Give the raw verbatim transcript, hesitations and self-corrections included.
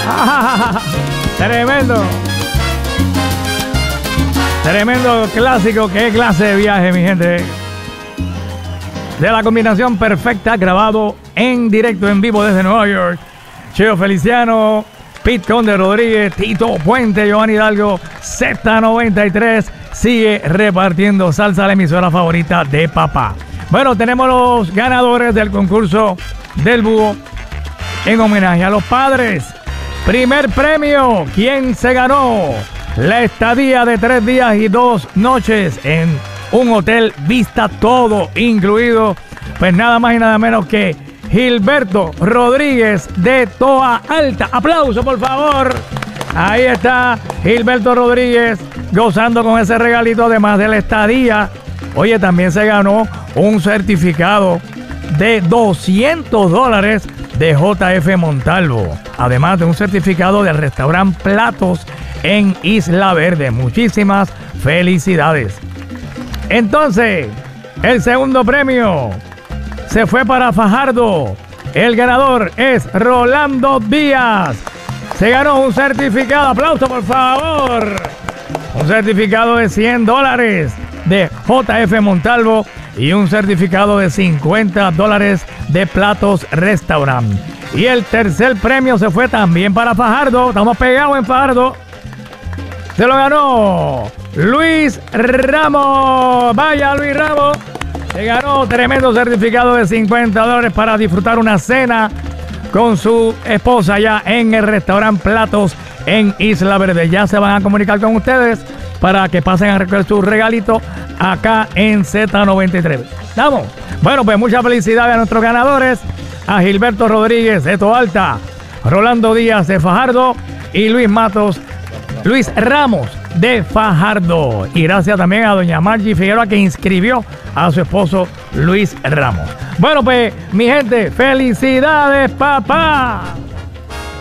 Tremendo. Tremendo clásico. Qué clase de viaje, mi gente. De la combinación perfecta, grabado en directo, en vivo desde Nueva York. Cheo Feliciano, Pete Conde Rodríguez, Tito Puente, Giovanni Hidalgo, Z noventa y tres. Sigue repartiendo salsa, la emisora favorita de papá. Bueno, tenemos los ganadores del concurso del búho en homenaje a los padres. Primer premio, ¿quién se ganó la estadía de tres días y dos noches en un hotel Vista todo incluido? Pues nada más y nada menos que Gilberto Rodríguez de Toa Alta. Aplauso, por favor. Ahí está Gilberto Rodríguez gozando con ese regalito, además de la estadía. Oye, también se ganó un certificado de doscientos dólares de J F Montalvo, además de un certificado del restaurante Platos en Isla Verde. Muchísimas felicidades. Entonces, el segundo premio se fue para Fajardo. El ganador es Rolando Díaz. Se ganó un certificado, aplauso por favor, un certificado de cien dólares de J F Montalvo y un certificado de cincuenta dólares de Platos Restaurant. Y el tercer premio se fue también para Fajardo. Estamos pegados en Fajardo. Se lo ganó Luis Ramos. Vaya, Luis Ramos. Se ganó tremendo certificado de cincuenta dólares para disfrutar una cena con su esposa allá en el restaurante Platos en Isla Verde. Ya se van a comunicar con ustedes para que pasen a recoger su regalito acá en Z noventa y tres. ¿Estamos? Bueno, pues muchas felicidades a nuestros ganadores. A Gilberto Rodríguez de Toa Alta, Rolando Díaz de Fajardo y Luis Matos, Luis Ramos de Fajardo. Y gracias también a doña Margie Figueroa, que inscribió a su esposo Luis Ramos. Bueno, pues mi gente, felicidades, papá.